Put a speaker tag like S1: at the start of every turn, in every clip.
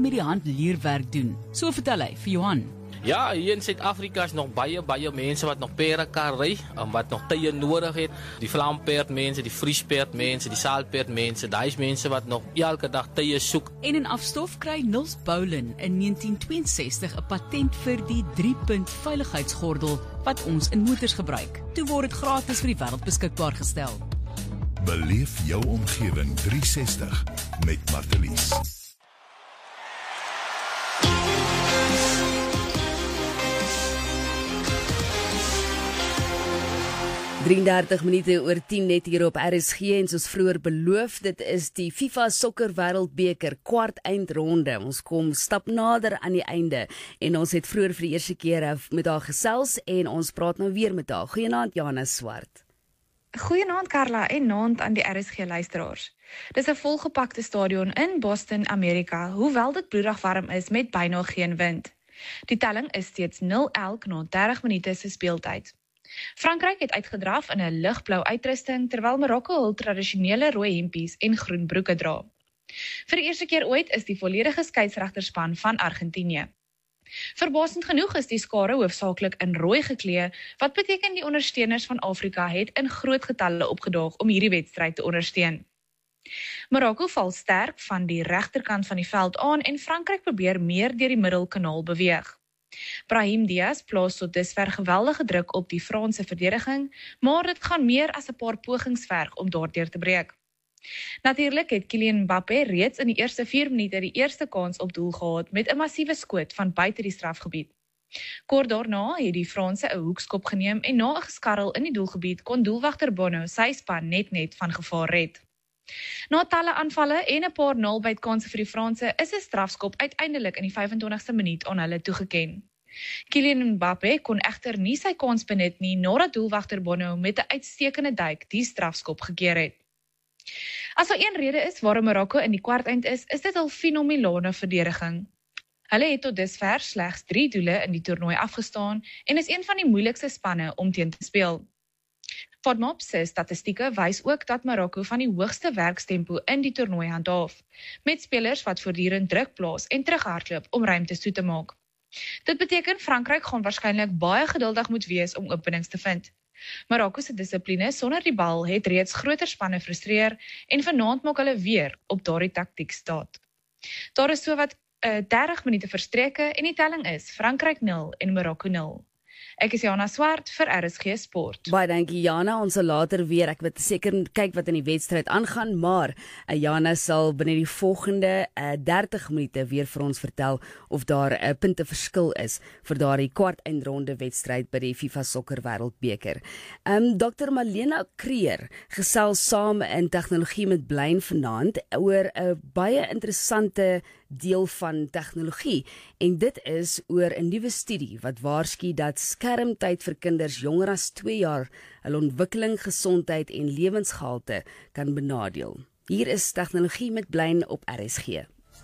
S1: met die hand leerwerk doen. So vertel hy vir Johan.
S2: Ja, hier in Suid-Afrika is nog baie mense wat nog perde kan ry, wat nog tye nodig het. Die Vlaamperd mense, die Friesperd mense, die Saalperd mense, daai is mense wat nog elke dag tye soek.
S1: En in afstof kry Nils Boulin in 1962 'n patent vir die 3-punt veiligheidsgordel wat ons in motors gebruik. Toe word dit gratis vir die wêreld beskikbaar gestel.
S3: Beleef jou omgewing 360 met Martelies.
S4: 33 minute oor 10 net hier op RSG en soos vroeër beloof, dit is die FIFA Sokker Wêreldbeker kwart eindronde. Ons kom stap nader aan die einde en ons het vroeër vir die eerste keer met haar gesels en ons praat nou weer met haar. Goeienaand Jana Swart.
S5: Goeienaand Carla en naand aan die RSG luisteraars. Dis 'n volgepakte stadion in Boston, Amerika, hoewel dit bloedig warm is met byna geen wind. Die telling is steeds 0-0 na 30 minute se speeltyd. Frankryk het uitgedraf in 'n ligblou uitrusting terwyl Marokko hul tradisionele rooi hempies en groen broeke dra. Vir die eerste keer ooit is die volledige skeieregterspan van Argentinië. Verbasend genoeg is die skare hoofsaaklik in rooi geklee, wat beteken die ondersteuners van Afrika het in groot getalle opgedaag om hierdie wedstryd te ondersteun. Marokko val sterk van die regterkant van die veld aan en Frankryk probeer meer deur die middelkanaal beweeg. Brahim Diaz plaas tot dusver geweldige druk op die Franse verdediging, maar dit gaan meer as 'n paar pogings verg om daardeur te breek. Natuurlik het Kylian Mbappé reeds in die eerste 4 minute die eerste kans op doel gehad met 'n massiewe skoot van buite die strafgebied. Kort daarna het die Franse 'n hoekskop geneem en na 'n geskarrel in die doelgebied kon doelwagter Bono sy span net van gevaar red. Na talle aanvalle en 'n paar naalbytkanse vir die Franse is 'n strafskop uiteindelik in die 25ste minuut aan hulle toegeken. Kylian Mbappé kon egter nie sy kans benut nie nadat doelwagter Bono met 'n uitstekende duik die strafskop gekeer het. As daar een rede is waarom Marokko in die kwarteind is dit hul fenominale verdediging. Hulle het tot dusver slegs 3 doele in die toernooi afgestaan en is een van die moeilikste spanne om teen te speel. FODMAP se statistieke wys ook dat Marokko van die hoogste werkstempo in die toernooi handhaaf, met spelers wat voortdurend druk plaas en terughardloop om ruimtes toe te maak. Dit beteken Frankryk gaan waarskynlik baie geduldig moet wees om openings te vind. Marokko se dissipline sonder die bal het reeds groter spanne frustreer en vanaand maak hulle weer op daardie taktiek staat. Daar is sowat 30 minute verstreke en die telling is Frankryk 0 en Marokko 0. Ek is Jana Swart vir RSG Sport.
S4: Baie dankie Jana, ons sal later weer, ek weet seker kyk wat in die wedstryd aangaan, maar Jana sal binne die volgende 30 minute weer vir ons vertel of daar 'n punteverskil is vir daardie kwart eindronde wedstryd by die FIFA Sokker Wêreldbeker. Dr. Malena Kreer gesels saam in tegnologie met Blyn vanaand oor 'n baie interessante deel van tegnologie en dit is oor 'n nuwe studie wat waarsku dat skermtyd vir kinders jonger as 2 jaar hul ontwikkeling, gesondheid en lewensgehalte kan benadeel. Hier is tegnologie met Blyn op RSG.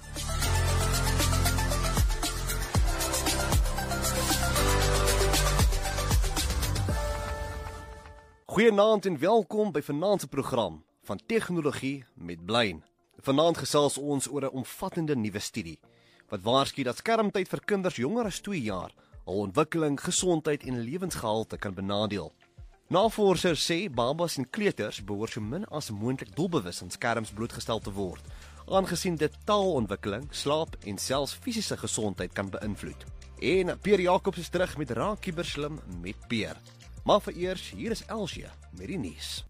S6: Goeienaand en welkom by vanaand se program van Tegnologie met Blyn. Vanaand gesels ons oor 'n omvattende nuwe studie wat waarsku dat skermtyd vir kinders jonger as 2 jaar hul ontwikkeling, gesondheid en lewensgehalte kan benadeel. Navorsers sê babas en kleuters behoort so min as moontlik doelbewus aan skerms blootgestel te word, aangesien dit taalontwikkeling, slaap en selfs fisiese gesondheid kan beïnvloed. En Peer Jacobs is terug met Raak Kiberslim met Peer. Maar vereers, hier is Elsje met die nuus.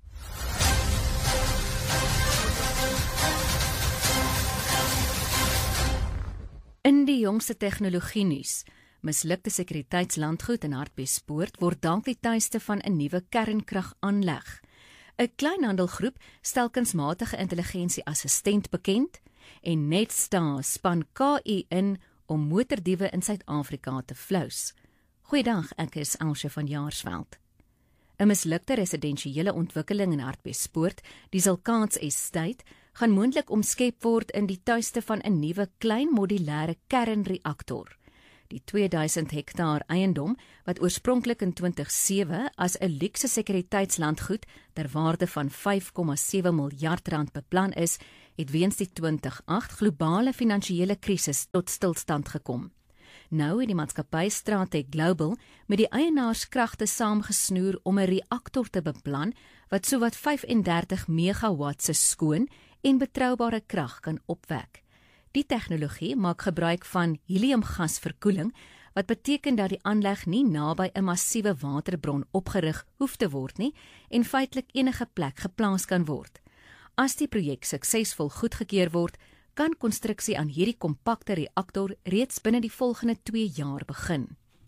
S7: In die jongste tegnologie nuus, mislukte sekuriteitslandgoed in Hartbeespoort word dank die tuiste van 'n nuwe kernkragaanleg. 'n Kleinhandelgroep stel kunsmatige intelligensie assistent bekend en Netstar span KI in om motordiewe in Suid-Afrika te flous. Goeiedag, ek is Elsje van Jaarsveld. 'n Mislukte residensiële ontwikkeling in Hartbeespoort, die Zilkaats Estate, gaan moontlik omskep word in die tuiste van 'n nuwe klein modulêre kernreaktor. Die 2000 hektaar eiendom, wat oorspronklik in 2007 as 'n luukse sekuriteitslandgoed ter waarde van R5,7 miljard beplan is, het weens die 2008 globale finansiële krisis tot stilstand gekom. Nou het die maatskappy Stratec Global met die eienaarskragte saamgesnoer om 'n reaktor te beplan wat sowat 35 megawatt se skoon en betroubare krag kan opwek. Die tegnologie maak gebruik van heliumgasverkoeling, wat beteken dat die aanleg nie naby 'n massiewe waterbron opgerig hoef te word nie en feitelik enige plek geplaas kan word. As die projek suksesvol goedgekeur word, kan konstruksie aan hierdie kompakte reaktor reeds binne die volgende 2 jaar begin.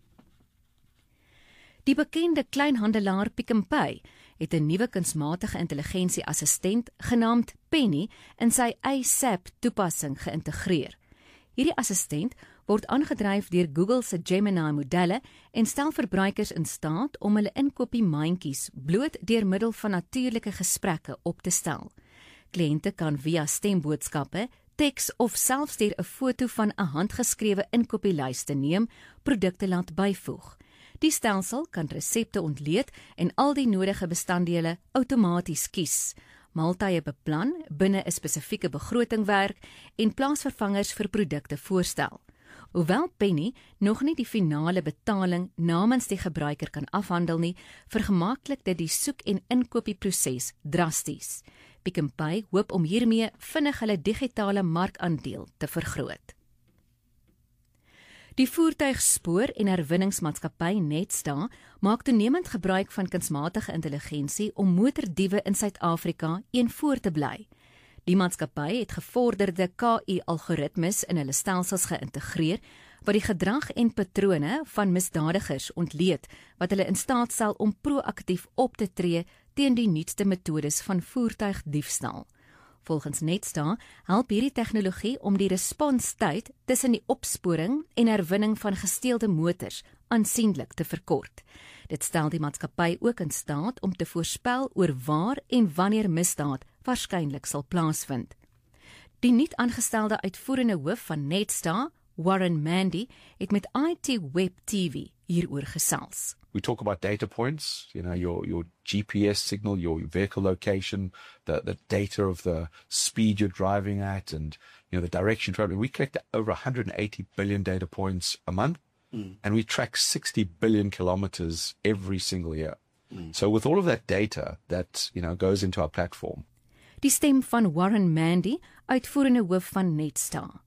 S7: Die bekende kleinhandelaar Pick n Pay het 'n nuwe kunsmatige intelligensie assistent genaamd Penny in sy ASAP toepassing geïntegreer. Hierdie assistent word aangedryf deur Google se Gemini modelle en stel verbruikers in staat om hulle inkopiesmandjies bloot deur middel van natuurlike gesprekke op te stel. Kliënte kan via stemboodskappe, teks of selfs deur 'n foto van 'n handgeskrewe inkopieslyste neem, produkte laat byvoeg. Die stelsel kan resepte ontleed en al die nodige bestanddele outomaties kies, maaltye beplan, binne 'n spesifieke begroting werk en plaasvervangers vir produkte voorstel. Hoewel Penny nog nie die finale betaling namens die gebruiker kan afhandel nie, vergemaklik dit die soek- en inkopieproses drasties. Pick n Pay hoop om hiermee vinnig hulle digitale markandeel te vergroot. Die voertuigspoor- en herwinningsmaatskappy Netstar maak toenemend gebruik van kunsmatige intelligensie om motordiewe in Suid-Afrika voor te bly. Die maatskappy het gevorderde KI-algoritmes in hulle stelsels geïntegreer wat die gedrag en patrone van misdadigers ontleed wat hulle in staat stel om proaktief op te tree teen die nuutste metodes van voertuigdiefstal. Volgens Netstar help hierdie tegnologie om die responstyd tussen die opsporing en herwinning van gesteelde motors aansienlik te verkort. Dit stel die maatskappy ook in staat om te voorspel oor waar en wanneer misdaad waarskynlik sal plaasvind. Die nuut aangestelde uitvoerende hoof van Netstar, Warren Mandy, het met IT Web TV hieroor gesels.
S8: We talk about data points, your GPS signal, your vehicle location, the data of the speed you're driving at, and the direction traveling. We collect over 180 billion data points a month, and we track 60 billion kilometers every single year. So with all of that data that goes into our platform.
S7: Die stem van Warren Mandy, uitvoerende hoof van Netstar.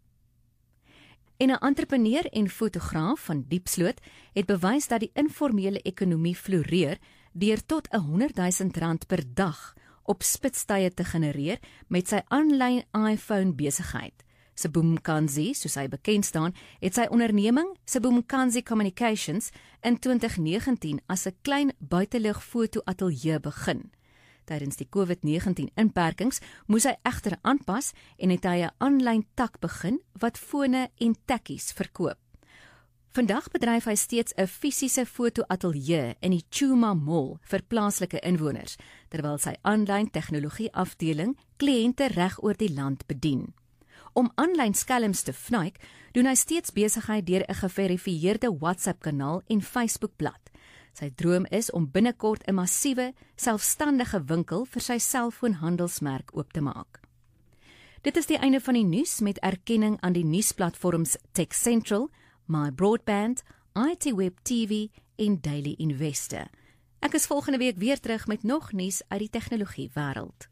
S7: En 'n entrepreneur en fotograaf van Diepsloot het bewys dat die informele ekonomie floreer deur tot R100,000 per dag op spitstye te genereer met sy aanlyn iPhone besigheid. Sebumkanzi, soos hy bekend staan, het sy onderneming, Sebumkanzi Communications, in 2019 as 'n klein buitelug fotoateljee begin. Tydens die COVID-19 inperkings moes hy egter aanpas en het hy 'n aanlyn tak begin wat fone en tekkies verkoop. Vandag bedryf hy steeds 'n fisiese fotoateljee in die Chuma Mall vir plaaslike inwoners, terwyl sy aanlyn tegnologie afdeling kliënte reg oor die land bedien. Om aanlyn skelms te vnuik, doen hy steeds besigheid deur 'n geverifieerde WhatsApp-kanaal en Facebook-blad. Sy droom is om binnekort 'n massiewe, selfstandige winkel vir sy selfoonhandelsmerk oop te maak. Dit is die einde van die nuus met erkenning aan die nuusplatforms Tech Central, My Broadband, IT Web TV en Daily Investor. Ek is volgende week weer terug met nog nuus uit die tegnologie wêreld.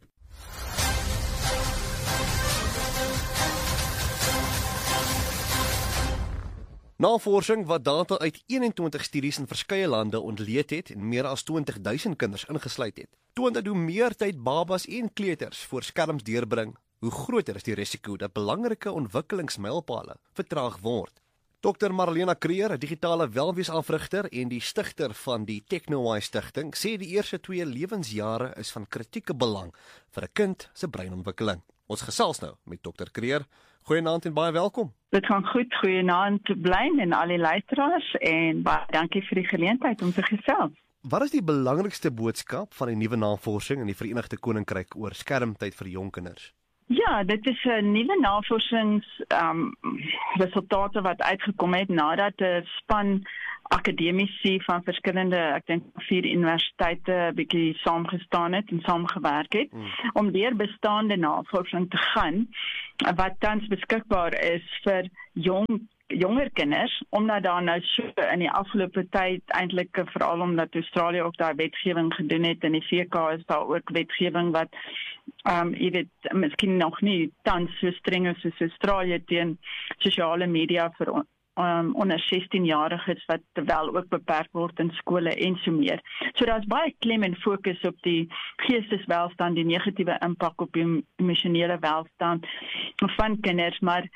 S6: Navorsing wat data uit 21 studies in verskeie lande ontleed het en meer as 20,000 kinders ingesluit het, toon dat hoe meer tyd babas en kleuters voor skerms deurbring, hoe groter is die risiko dat belangrike ontwikkelingsmylpale vertraag word. Dr. Marlena Creer, 'n digitale welweesafrigter en die stigter van die TechnoWise Stichting, sê die eerste 2 lewensjare is van kritieke belang vir 'n kind se breinontwikkeling. Ons gesels nou met Dr. Creer. Goeienaand en baie welkom.
S9: Dit gaan goed, goeienaand Blyn en al die luisteraars en baie dankie vir die geleentheid om te gesels.
S6: Wat is die belangrikste boodskap van die nuwe navorsing in die Verenigde Koninkryk oor skermtyd vir jong kinders?
S9: Ja, dit is 'n nuwe navorsingsresultate wat uitgekom het nadat 'n span akademici van verskillende, ek dink 4 universiteite bietjie saamgestaan het en saamgewerk het, om deur bestaande navorsing te gaan, wat tans beskikbaar is vir jonger kinders, omdat daar nou so in die afgelope tyd, eintlik veral omdat Australië ook daar wetgewing gedoen het, en die VK is daar ook wetgewing wat, jy weet, miskien nog nie tans so streng is soos Australië teen sosiale media vir onder 16-jariges wat wel ook beperk word in skole en so meer. So daar's baie klem en fokus op die geesteswelstand, die negatiewe impak op die emosionele welstand van kinders, maar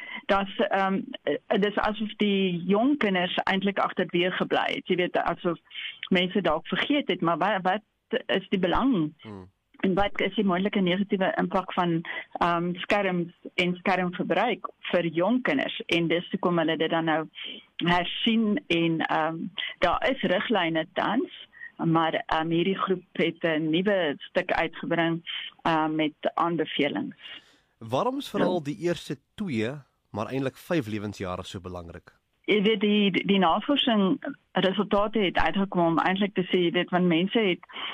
S9: dis asof die jong kinders eintlik agterweer gebly het. Jy weet, asof mense dalk vergeet het, maar wat is die belang? En wat is die moontlike negatiewe impak van skerms en skermverbruik vir jong kinders? En dis hoekom hulle dit dan nou hersien en daar is riglyne tans, maar hierdie groep het 'n nuwe stuk uitgebring met aanbevelings.
S6: Waarom is veral die eerste 2, maar eintlik 5 lewensjare so belangrik?
S9: Jy weet, die navorsing resultate het uitgekom om eintlik te sê, jy weet, want mense het,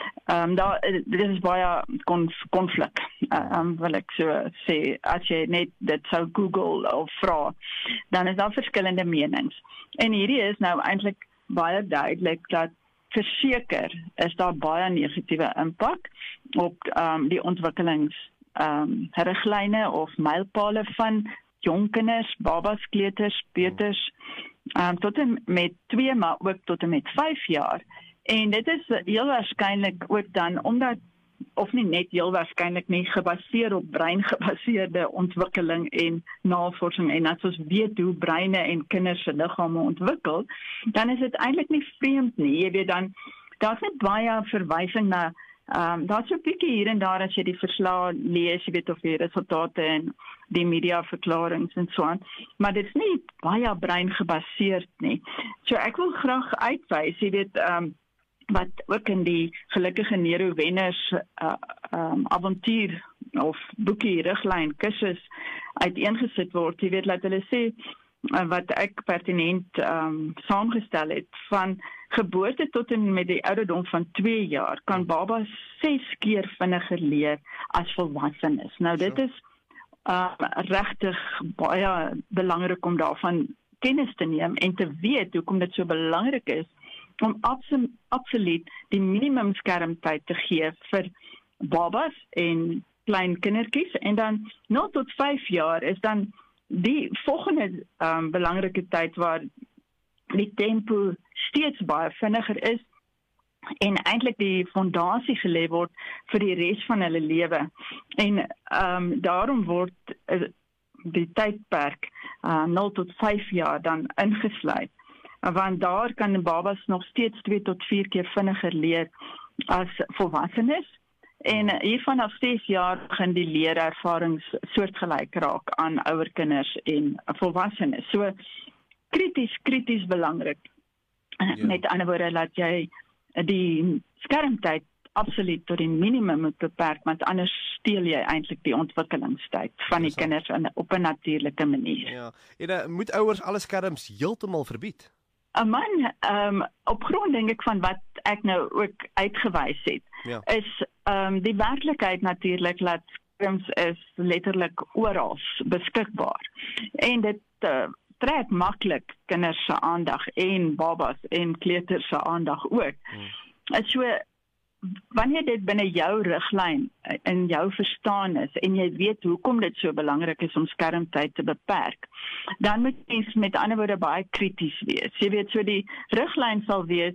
S9: dit is baie konflik, wil ek so sê, as jy net dit sou Google of vra, dan is daar verskillende menings. En hierdie is nou eintlik baie duidelik dat verseker is daar baie negatiewe impak op die ontwikkelingsriglyne of mylpale van jong kinders, babas, kleuters, peuters, tot en met 2, maar ook tot en met 5 jaar. En dit is heel waarskynlik ook dan, omdat, of nie net heel waarskynlik nie, gebaseer op breingebaseerde ontwikkeling en navorsing, en as ons weet hoe breine en kinders se liggame ontwikkel, dan is dit eintlik nie vreemd nie. Jy weet, dan daar's net baie verwysing na daar's so 'n bietjie hier en daar as jy die verslae lees, jy weet, of die resultate en die mediaverklaringe en so aan, maar dit is nie baie brein gebaseerd nie. So ek wil graag uitwys, jy weet, wat ook in die gelukkige Nero Wenners avontuur of boekie riglyn kursus uiteengesit word. Jy weet, laat hulle sê wat ek pertinent saamgestel het, van geboorte tot en met die ouderdom van 2 jaar, kan babas 6 keer vinniger leer as volwassenes. Nou dit is regtig baie belangrik om daarvan kennis te neem en te weet hoekom dit so belangrik is om absoluut die minimum skermtyd te gee vir babas en klein kindertjies, en dan 0 tot 5 jaar is dan die volgende belangrike tyd waar die tempo steeds baie vinniger is en eintlik die fondasie gelê word vir die res van hulle lewe. En daarom word die tydperk 0 tot 5 jaar dan ingesluit, want daar kan babas nog steeds 2 tot 4 keer vinniger leer as volwassenes. En hiervan af 6 jaar begin die leerervarings soortgelyk raak aan ouer kinders en volwassenes. So krities belangrik. Ja. Met ander woorde, laat jy die skermtyd absoluut tot die minimum moet beperk, want anders steel jy eintlik die ontwikkelingstyd van die kinders op 'n natuurlike manier.
S6: Ja, en moet ouers alle skerms heeltemal verbied?
S9: Op grond dink ek van wat ek nou ook uitgewys het, ja, is die werklikheid natuurlik dat skerms is letterlik oral beskikbaar. En dit trek maklik kinders se aandag en babas en kleuters se aandag ook. So wanneer dit binne jou riglyn in jou verstaan is en jy weet hoekom dit so belangrik is om skermtyd te beperk, dan moet mens met ander woorde baie krities wees. Jy weet, so die riglyn sal wees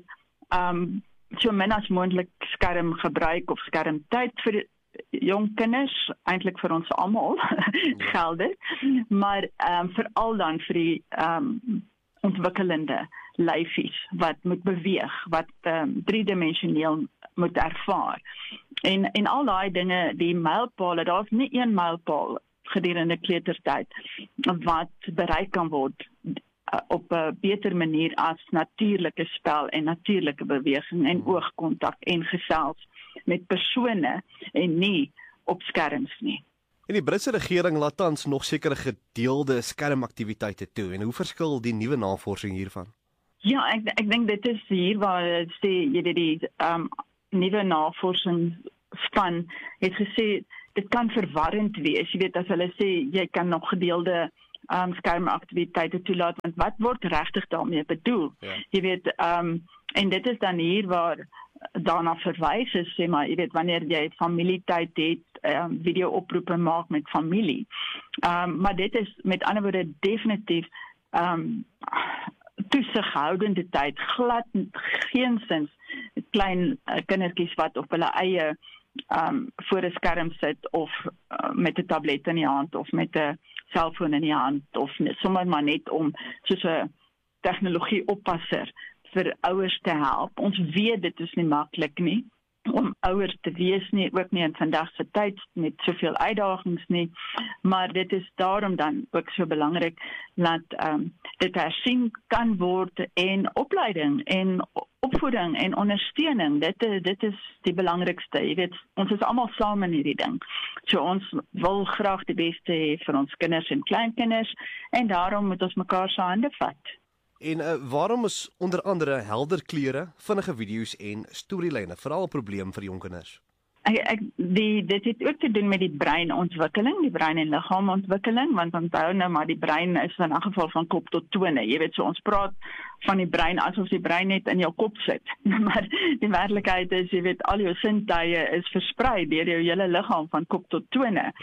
S9: so min as moontlik skermgebruik of skermtyd vir jong kinders, eintlik vir ons almal geld dit, maar veral dan vir die ontwikkelende lyfies wat moet beweeg, wat driedimensioneel moet ervaar. En al daai dinge, die mylpale, daar's nie een mylpaal gedurende kleutertyd wat bereik kan word op 'n beter manier as natuurlike spel en natuurlike beweging en oogkontak en gesels met persone en nie op skerms nie.
S6: En die Britse regering laat tans nog sekere gedeelde skermaktiwiteite toe. En hoe verskil die nuwe navorsing hiervan?
S9: Ja, ek dink dit is hier waar sê jy weet die nuwe navorsingsspan het gesê dit kan verwarrend wees. Jy weet as hulle sê jy kan nog gedeelde skermaktiwiteite toelaat, want wat word regtig daarmee bedoel? Ja. Jy weet en dit is dan hier waar daarna verwys is, sê maar, jy weet wanneer jy familietyd het, video-oproepe maak met familie. Maar dit is met ander woorde definitief toesighoudende tyd, glad geensins klein kindertjies wat op hulle eie voor 'n skerm sit of met 'n tablet in die hand of met 'n selfoon in die hand of sommer maar net om soos 'n tegnologie oppasser vir ouers te help. Ons weet dit is nie maklik nie om ouers te wees nie, ook nie in vandag se tyd met soveel uitdagings nie, maar dit is daarom dan ook so belangrik dat dit hersien kan word en opleiding en opvoeding en ondersteuning, dit is die belangrikste. Jy weet, ons is almal saam in hierdie ding. So ons wil graag die beste hê vir ons kinders en kleinkinders en daarom moet ons mekaar se hande vat.
S6: En waarom is onder andere helder kleure, vinnige video's en storielyne veral 'n probleem vir jong kinders?
S9: Dit het ook te doen met die breinontwikkeling, die brein- en liggaamontwikkeling, want onthou nou maar die brein is in 'n geval van kop tot tone. Jy weet, so ons praat van die brein asof die brein net in jou kop sit. Maar die werklikheid is, jy weet, al jou sintuie is versprei deur jou hele liggaam van kop tot tone.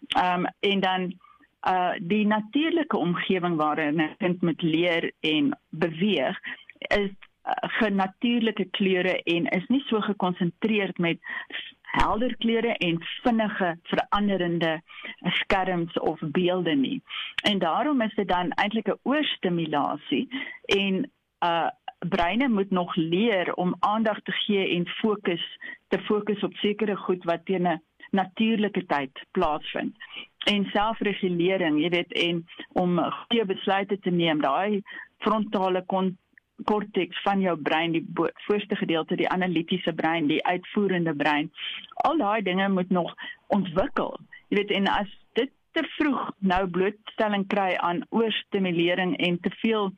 S9: En dan die natuurlike omgewing waarin 'n kind moet leer en beweeg is genatuurlike kleure en is nie so gekonsentreerd met helder kleure en vinnige veranderende skerms of beelde nie. En daarom is dit dan eintlik 'n oorstimulasie en breine moet nog leer om aandag te gee en te fokus op sekere goed wat teen 'n natuurlike tyd plaasvind. En selfregulering, jy weet, en om goeie besluite te neem, daai frontale korteks van jou brein, die voorste gedeelte, die analitiese brein, die uitvoerende brein, al daai dinge moet nog ontwikkel. Jy weet, en as dit te vroeg nou blootstelling kry aan oorstimulering en te veel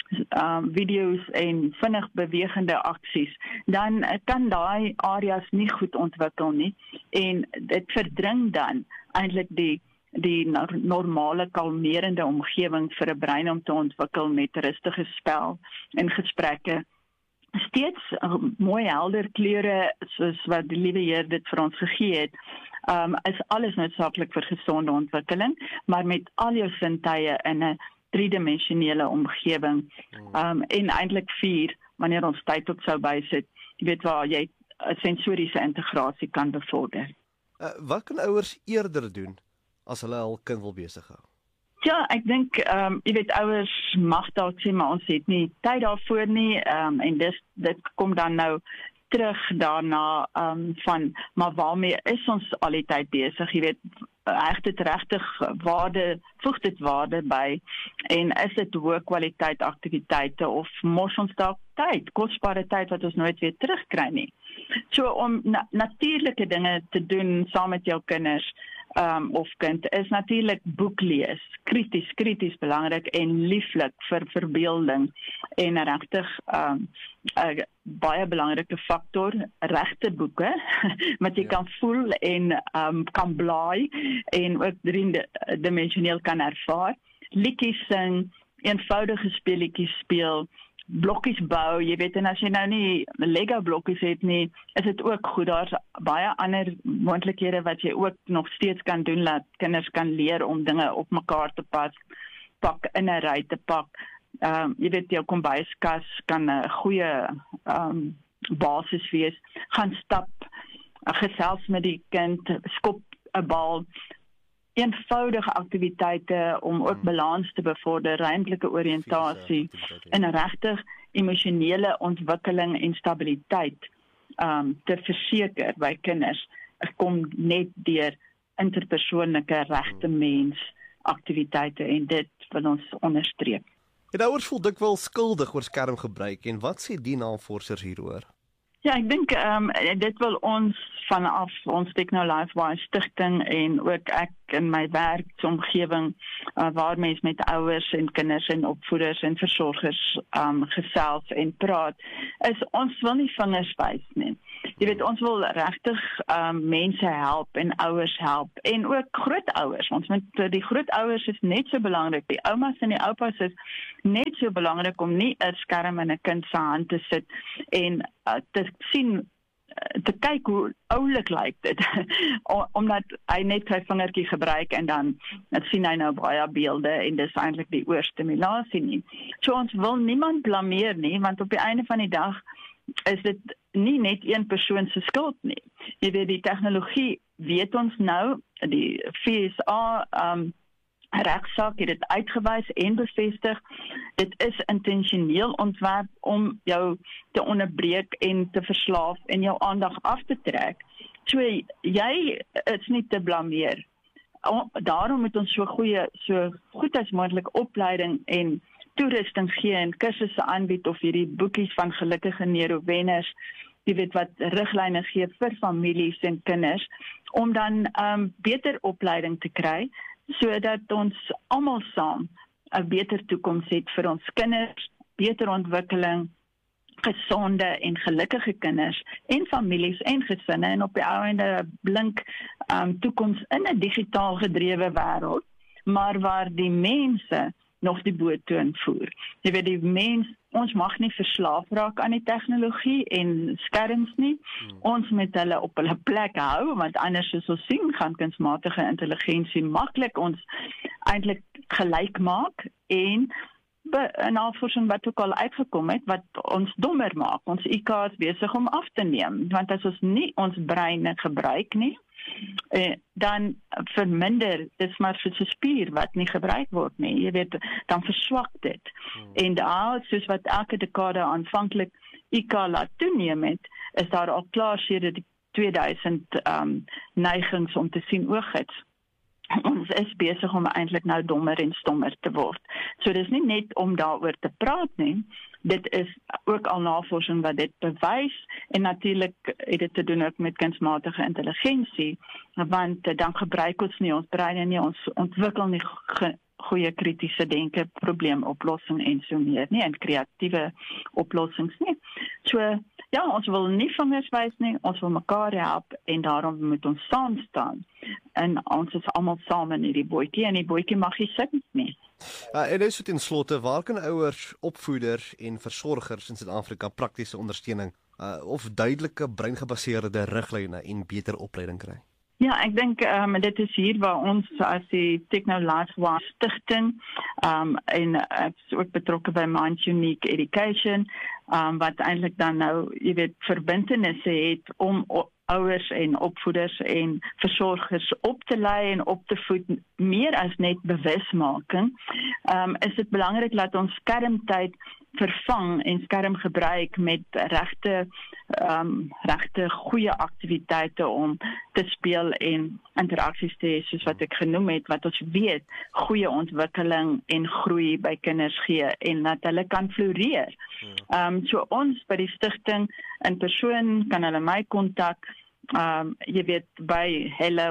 S9: video's en vinnig bewegende aksies, dan kan daai areas nie goed ontwikkel nie en dit verdring dan eintlik die normale kalmerende omgewing vir 'n brein om te ontwikkel met rustige spel en gesprekke. Steeds mooi helder kleure soos wat die liewe Heer dit vir ons gegee het, is alles noodsaaklik vir gesonde ontwikkeling, maar met al jou sintuie in 'n driedimensionele omgewing en eintlik 4 wanneer ons tyd op sou bysit, jy weet waar jy sensoriese integrasie kan bevorder.
S6: Wat kan ouers eerder doen as hulle hul kind wil besig hou?
S9: Ja, ek dink jy weet ouers mag dalk sê maar ons het nie tyd daarvoor nie en dit kom dan nou terug daarna van maar waarmee is ons al die tyd besig, jy weet, heg dit regtig waarde, voeg dit waarde by en is dit hoë kwaliteit aktiwiteite of mors ons dalk tyd, kosbare tyd wat ons nooit weer terugkry nie. So om natuurlike dinge te doen saam met jou kinders of kind is natuurlik boek lees, krities belangrik en lieflik vir verbeelding en regtig 'n baie belangrike faktor, regte boeke wat jy kan voel en kan blaai en ook driedimensioneel kan ervaar. Liedjies sing, eenvoudige speletjies speel, blokkies bou, jy weet, en as jy nou nie Lego blokkies het nie, is dit ook goed. Daar's baie ander moontlikhede wat jy ook nog steeds kan doen, laat kinders kan leer om dinge op mekaar te pak in 'n ry te pak. Jy weet, jou kombuiskas kan 'n goeie basis wees. Gaan stap, gesels met die kind, skop 'n bal. Eenvoudige aktiwiteite om ook balans te bevorder, ruimtelike oriëntasie en regtig emosionele ontwikkeling en stabiliteit te verseker by kinders. Kom net deur interpersoonlike regte mens aktiwiteite en dit wil ons onderstreep.
S6: Die ouers voel dikwels skuldig oor skermgebruik en wat sê die navorsers hieroor?
S9: Ja, ek dink dit wil ons vanaf ons TechnoLifeWise stigting en ook ek in my werksomgewing waar mens met ouers en kinders en opvoeders en versorgers gesels en praat, is ons wil nie vingers wys nie. Jy weet, ons wil regtig mense help en ouers help en ook grootouers. Ons met die grootouers is net so belangrik. Die oumas en die oupas is net so belangrik om nie 'n skerm in 'n kind se hand te sit en te sien, te kyk hoe oulik lyk dit, omdat hy net sy vingertjie gebruik en dan sien hy nou baie beelde en dis eintlik die oorstimulasie nie. So ons wil niemand blameer nie, want op die einde van die dag is dit nie net een persoon se skuld nie. Jy weet, die tegnologie weet ons nou, die FSA regsaak het dit uitgewys en bevestig. Dit is intentioneel ontwerp om jou te onderbreek en te verslaaf en jou aandag af te trek. So jy is nie te blameer. Daarom moet ons so goed as moontlik opleiding en toerusting gee en kursusse aanbied of hierdie boekies van gelukkige neurowenners, jy weet wat riglyne gee vir families en kinders, om dan beter opleiding te kry, sodat ons almal saam 'n beter toekoms het vir ons kinders, beter ontwikkeling, gesonde en gelukkige kinders en families en gesinne en op die ou einde 'n blink toekoms in 'n digitaal gedrewe wêreld, maar waar die mense nog die boottoon voer. Jy weet, die mens, ons mag nie verslaaf raak aan die tegnologie en skerms nie. Ons moet hulle op hulle plek hou, want anders soos ons sien, gaan kunsmatige intelligensie maklik ons eintlik gelyk maak en 'n navorsing wat ook al uitgekom het, wat ons dommer maak. Ons IQ is besig om af te neem, want as ons nie ons breine gebruik nie, dan verminder, dis maar soos 'n spier wat nie gebruik word nie, jy weet, dan verswak dit. En daar, soos wat elke dekade aanvanklik IQ laat toeneem het, is daar al klaar sedert die 2000 neigings om te sien ooggids. Ons is besig om eintlik nou dommer en stommer te word. So dis nie net om daaroor te praat nie, dit is ook al navorsing wat dit bewys en natuurlik het dit te doen ook met kunsmatige intelligensie, want dan gebruik ons nie ons breine nie, ons ontwikkel nie goeie kritiese denke, probleemoplossing en so meer nie, en kreatiewe oplossings nie. So ja, ons wil nie vingers wys nie, ons wil mekaar help en daarom moet ons saam staan. En ons is almal saam in hierdie bootjie en die bootjie mag nie sit nie.
S6: En dis ten slotte, waar kan ouers, opvoeders en versorgers in Suid-Afrika praktiese ondersteuning of duidelike breingebaseerde riglyne en beter opleiding kry?
S9: Ja, ek dink dit is hier waar ons as die TechnoLifeWise stigting en ek is ook betrokke by Mind Unique Education, wat eintlik dan nou, jy weet, verbintenisse het om ouers en opvoeders en versorgers op te lei en op te voed, meer as net bewusmaking, is dit belangrik dat ons skermtyd vervang en skermgebruik met regte goeie aktiwiteite om te speel en interaksies te hê, soos wat ek genoem het, wat ons weet goeie ontwikkeling en groei by kinders gee en dat hulle kan floreer. So ons by die stigting in persoon kan hulle my kontak, jy weet, by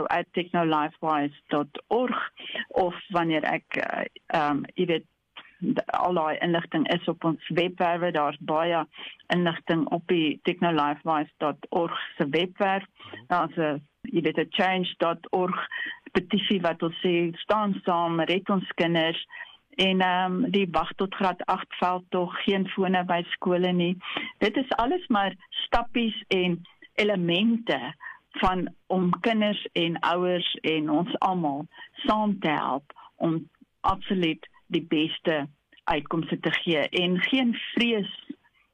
S9: hello@technolifewise.org of wanneer ek, jy weet, al die inligting is op ons webwerwe, daar's baie inligting op die technolifewise.org se webwerf, daar's 'n change.org petisie wat ons sê, staan saam, red ons kinders, en die wag tot graad 8 veldtog, geen fone by skole nie. Dit is alles maar stappies en elemente van om kinders en ouers en ons almal saam te help om absoluut die beste uitkomste te gee en geen vrees.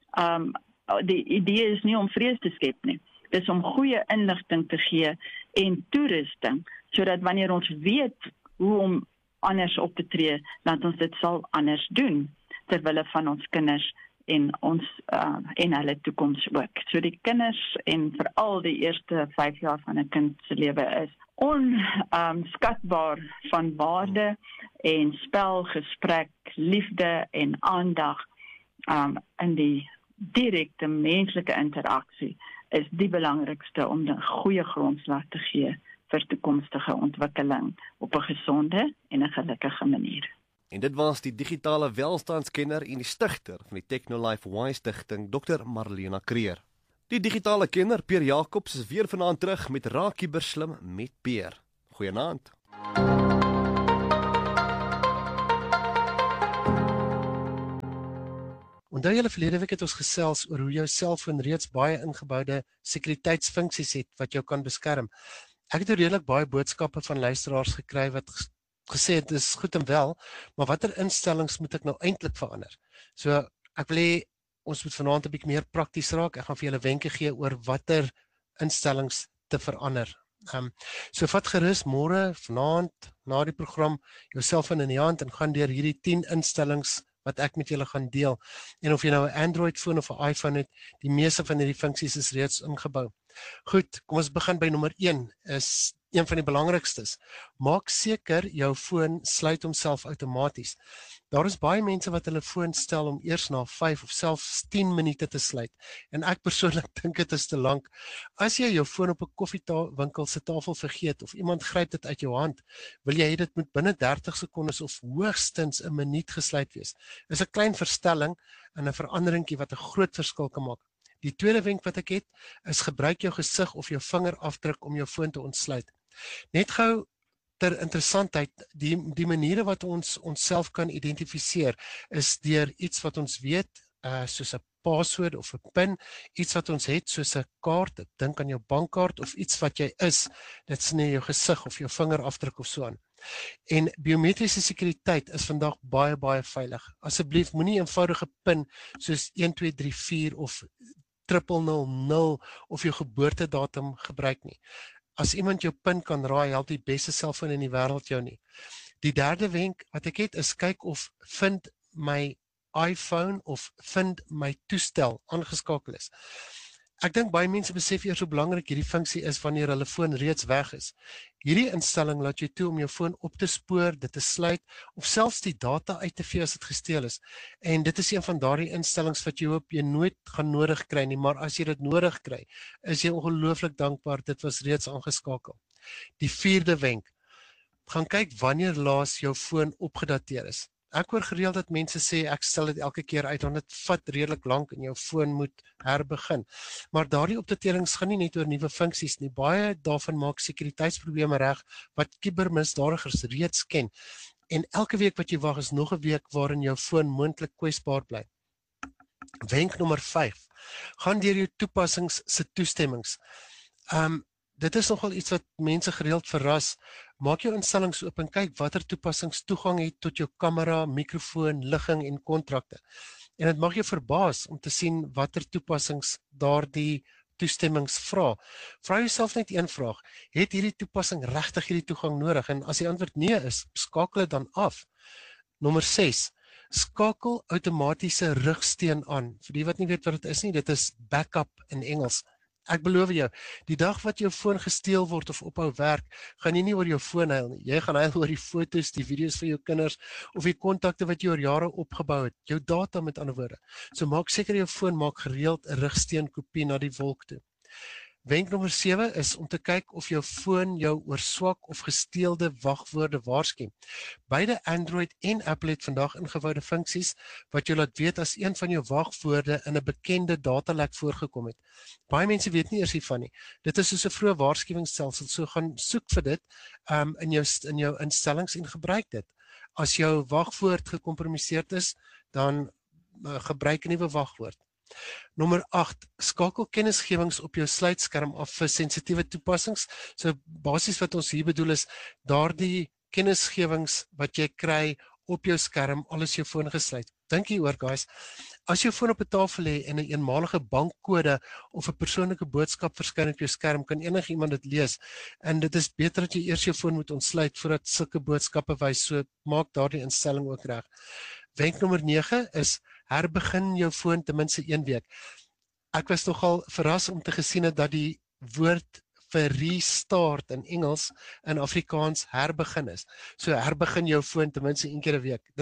S9: Die idee is nie om vrees te skep nie. Dis om goeie inligting te gee en toerusting, sodat wanneer ons weet hoe om anders op te tree, dat ons dit sal anders doen terwille van ons kinders en ons en hulle toekoms ook. So die kinders en veral die eerste 5 jaar van 'n kind se lewe is onskatbaar van waarde en spel, gesprek, liefde en aandag in die direkte menslike interaksie is die belangrikste om 'n goeie grondslag te gee vir toekomstige ontwikkeling op 'n gesonde en 'n gelukkige manier.
S6: En dit was die digitale welstandskenner en die stigter van die Technolife Y Stichting, Dr. Marlena Kreer. Die digitale kenner Peer Jacobs is weer vanaand terug met Raak Kiberslim met Peer. Goeienaand.
S10: Onthou julle verlede week het ons gesels oor hoe jou selfoon reeds baie ingeboude sekuriteitsfunksies het wat jou kan beskerm. Ek het redelik baie boodskappe van luisteraars gekry wat gesê het dis goed en wel, maar watter instellings moet ek nou eintlik verander? So ek wil hê ons moet vanaand 'n bietjie meer prakties raak. Ek gaan vir julle wenke gee oor watter instellings te verander. So vat gerus môre vanaand na die program jou selfoon in die hand en gaan deur hierdie 10 instellings wat ek met julle gaan deel. En of jy nou 'n Android foon of 'n iPhone het, die meeste van hierdie funksies is reeds ingebou. Goed, kom ons begin by nommer 1, is een van die belangrikstes. Maak seker jou foon sluit homself outomaties. Daar is baie mense wat hulle foon stel om eers na 5 of selfs 10 minute te sluit. En ek persoonlik dink dit is te lank. As jy jou foon op 'n koffiewinkel se tafel vergeet of iemand gryp dit uit jou hand, wil jy hê dit moet binne 30 sekondes of hoogstens 'n minuut gesluit wees. Is 'n klein verstelling en 'n veranderingkie wat 'n groot verskil kan maak. Die tweede wenk wat ek het, is gebruik jou gesig of jou vingerafdruk om jou foon te ontsluit. Net gou ter interessantheid, die maniere wat ons onsself kan identifiseer, is deur iets wat ons weet, soos 'n paswoord of 'n PIN, iets wat ons het soos 'n kaart, dink aan jou bankkaart, of iets wat jy is, dit is nie jou gesig of jou vingerafdruk of so aan. En biometriese sekuriteit is vandag baie, baie veilig. Asseblief moenie 'n eenvoudige PIN soos 1234 of 0000 of jou geboortedatum gebruik nie. As iemand jou PIN kan raai, help die beste selfoon in die wêreld jou nie. Die derde wenk wat ek het, is kyk of vind my iPhone of vind my toestel aangeskakel is. Ek dink baie mense besef eers hoe belangrik hierdie funksie is wanneer hulle foon reeds weg is. Hierdie instelling laat jou toe om jou foon op te spoor, dit te sluit of selfs die data uit te vee as dit gesteel is. En dit is een van daardie instellings wat jy hoop jy nooit gaan nodig kry nie, maar as jy dit nodig kry, is jy ongelooflik dankbaar dit was reeds aangeskakel. Die vierde wenk, gaan kyk wanneer laas jou foon opgedateer is. Ek hoor gereeld dat mense sê ek stel dit elke keer uit want dit vat redelik lank en jou foon moet herbegin. Maar daardie opdaterings gaan nie net oor nuwe funksies nie. Baie daarvan maak sekuriteitsprobleme reg wat kibermisdadigers reeds ken. En elke week wat jy wag is nog 'n week waarin jou foon moontlik kwesbaar bly. Wenk nommer 5. Gaan deur jou toepassings se toestemmings. Dit is nogal iets wat mense gereeld verras. Maak jou instellings oop en kyk watter toepassings toegang het tot jou kamera, mikrofoon, ligging en kontrakte. En dit mag jou verbaas om te sien watter toepassings daardie toestemmings vra. Vra jouself net een vraag: het hierdie toepassing regtig hierdie toegang nodig? En as die antwoord nee is, skakel dit dan af. Nommer 6. Skakel outomatiese rugsteun aan. Vir die wat nie weet wat dit is nie, dit is backup in Engels. Ek beloof jou, die dag wat jou foon gesteel word of ophou werk, gaan jy nie oor jou foon huil nie. Jy gaan huil oor die foto's, die video's van jou kinders of die kontakte wat jy oor jare opgebou het. Jou data met ander woorde. So maak seker jou foon maak gereeld 'n rugsteunkopie na die wolk toe. Wenk nommer 7 is om te kyk of jou foon jou oor swak of gesteelde wagwoorde waarsku. Beide Android en Apple het vandag ingeboude funksies wat jou laat weet as een van jou wagwoorde in 'n bekende datalek voorgekom het. Baie mense weet nie eers hiervan nie. Dit is soos 'n vroeë waarskuwingsstelsel, so gaan soek vir dit in jou instellings en gebruik dit. As jou wagwoord gekompromiseer is, dan gebruik 'n nuwe wagwoord. Nommer 8, skakel kennisgewings op jou sluitskerm af vir sensitiewe toepassings. So basies wat ons hier bedoel is daardie kennisgewings wat jy kry op jou skerm al is jou foon gesluit. Dink hieroor guys, as jou foon op 'n tafel lê en 'n eenmalige bankkode of 'n persoonlike boodskap verskyn op jou skerm, kan enigiemand dit lees. En dit is beter dat jy eers jou foon moet ontsluit voordat sulke boodskappe wys, so maak daardie instelling ook reg. Wenk nommer 9 is herbegin jou foon ten minste 1 week. Ek was nogal verras om te gesien het dat die woord vir restart in Engels in Afrikaans herbegin is. So herbegin jou foon ten minste 1 keer 'n week. Dit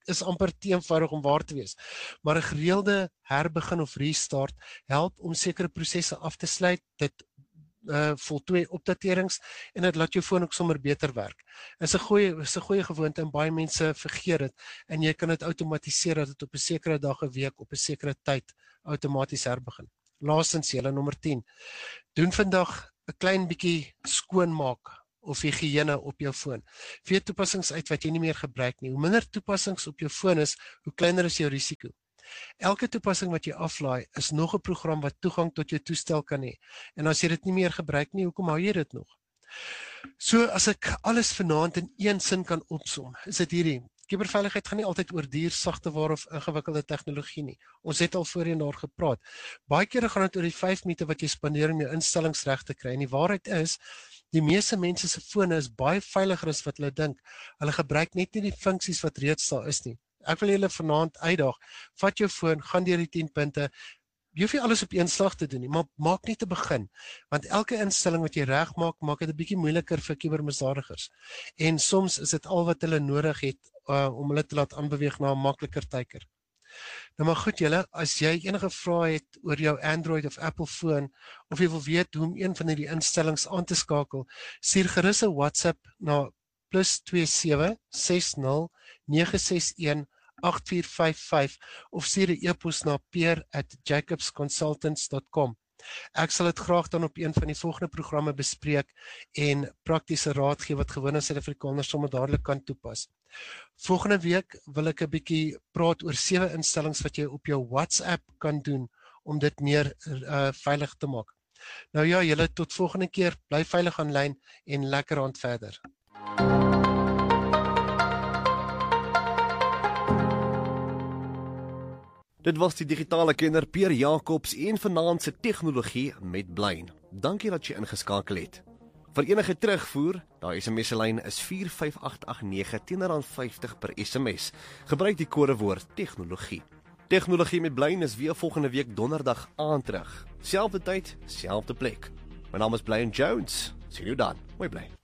S10: is amper te eenvoudig om waar te wees. Maar 'n gereelde herbegin of restart help om sekere prosesse af te sluit, dit voltooi opdaterings en dit laat jou foon ook sommer beter werk. Is 'n goeie gewoonte en baie mense vergeet dit en jy kan dit outomatiseer dat dit op 'n sekere dag 'n week op 'n sekere tyd outomaties herbegin. Laastens, julle nommer 10. Doen vandag 'n klein bietjie skoonmaak of higiëne op jou foon. Vee toepassings uit wat jy nie meer gebruik nie. Hoe minder toepassings op jou foon is, hoe kleiner is jou risiko. Elke toepassing wat jy aflaai is nog 'n program wat toegang tot jou toestel kan hê. En as jy dit nie meer gebruik nie, hoekom hou jy dit nog? So as ek alles vanaand in een sin kan opsom, is dit hierdie: Kuberveiligheid gaan nie altyd oor duur, sagte ware of ingewikkelde tegnologie nie. Ons het al voorheen daar gepraat. Baie kere gaan dit oor die 5 minute wat jy spandeer om jou instellings reg te kry. En die waarheid is, die meeste mense se fone is baie veiliger as wat hulle dink. Hulle gebruik net nie die funksies wat reeds daar is nie. Ek wil julle vanaand uitdaag, vat jou foon, gaan deur die 10 punte. Jy hoef nie alles op een slag te doen nie, maar maak net 'n begin. Want elke instelling wat jy reg maak, maak dit 'n bietjie moeiliker vir kubermisdadigers. En soms is dit al wat hulle nodig het om hulle te laat aanbeweeg na 'n makliker teiker. Nou maar goed julle, as jy enige vrae het oor jou Android of Apple foon, of jy wil weet hoe om een van hierdie instellings aan te skakel, stuur gerus 'n WhatsApp na +27 60 961 8455 of stuur 'n e-pos na peer@jacobsconsultants.com. Ek sal dit graag dan op een van die volgende programme bespreek en praktiese raad gee wat gewone Suid-Afrikaners sommer dadelik kan toepas. Volgende week wil ek 'n bietjie praat oor 7 instellings wat jy op jou WhatsApp kan doen om dit meer veilig te maak. Nou ja, julle tot volgende keer, bly veilig aanlyn en lekker aand verder.
S6: Dit was die digitale kenner Peer Jacobs en vanaand se tegnologie met Blyn. Dankie dat jy ingeskakel het. Vir enige terugvoer, daai SMS-lyn is 45889 teen R50 per SMS. Gebruik die kodewoord tegnologie. Tegnologie met Blyn is weer volgende week donderdag aand terug. Selfde tyd, selfde plek. My naam is Blyn Jones. Sien jou dan. Mooi bly.